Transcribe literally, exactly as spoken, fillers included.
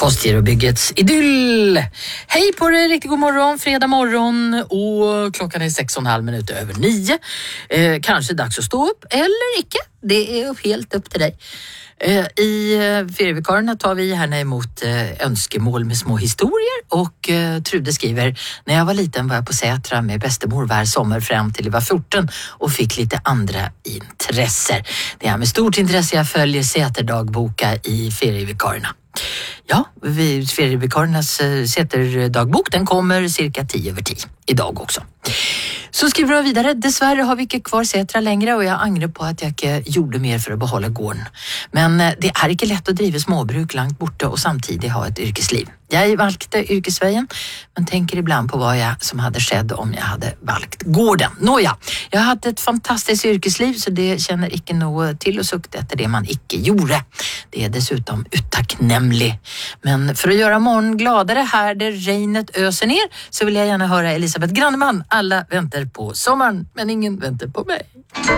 Postgirobyggets idyll. Hej på dig, riktigt god morgon, fredag morgon och klockan är sex och en halv minut över nio. Eh, kanske dags att stå upp eller icke. Det är upp, helt upp till dig. Eh, I eh, ferievikarierna tar vi här emot eh, önskemål med små historier och eh, Trude skriver: när jag var liten var jag på Sätra med bästemor var sommar fram till jag var fjorton och fick lite andra intresser. Det är med stort intresse jag följer Säterdagboka i ferievikarierna. Ja, vi, ferievikariernas äh, Säterdagbok, den kommer cirka tio över tio idag också. Så skriver jag vidare: dessvärre har vi inte kvar Sätra längre och jag angrar på att jag inte gjorde mer för att behålla gården. Men äh, det är inte lätt att driva småbruk långt borta och samtidigt ha ett yrkesliv. Jag valkte yrkesvägen men tänker ibland på vad jag som hade skett om jag hade valkt gården. Nåja, jag har haft ett fantastiskt yrkesliv så det känner icke något till och sukt efter det man icke gjorde. Det är dessutom utacknämlig. Men för att göra morgon gladare här där regnet öser ner så vill jag gärna höra Elisabeth Granneman. Alla väntar på sommaren men ingen väntar på mig.